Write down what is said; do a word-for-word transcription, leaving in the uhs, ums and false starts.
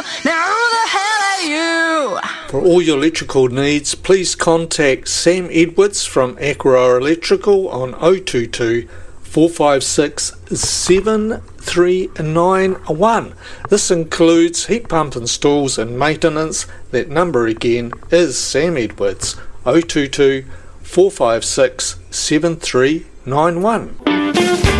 Now who the hell are you? For all your electrical needs, please contact Sam Edwards from Aqua Electrical on oh two two, four five six, seven three nine one. This includes heat pump installs and maintenance. That number again is Sam Edwards, oh two two, four five six, seven three nine one.